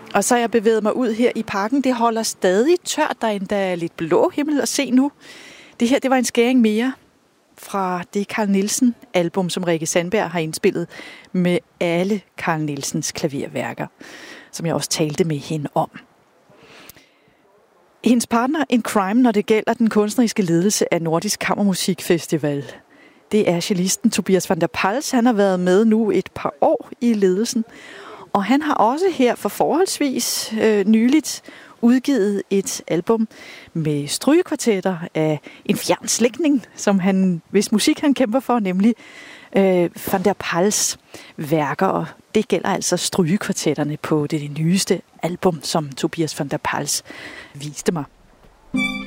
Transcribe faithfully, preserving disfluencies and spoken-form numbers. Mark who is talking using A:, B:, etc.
A: Og så har jeg bevæget mig ud her i parken. Det holder stadig tørt. Der er endda lidt blå himmel at se nu. Det her, det var en skæring mere fra det Carl Nielsen-album, som Rikke Sandberg har indspillet med alle Carl Nielsens klaverværker, som jeg også talte med hende om. Hendes partner in crime, når det gælder den kunstneriske ledelse af Nordisk Kammermusikfestival, det er cellisten Tobias van der Pals. Han har været med nu et par år i ledelsen, og han har også her for forholdsvis øh, nyligt udgivet et album med strygekvartetter af en fjern slægtning, som han, hvis musik han kæmper for, nemlig øh, van der Pals værker. Og det gælder altså strygekvartetterne på det, det nyeste album, som Tobias van der Pals viste mig.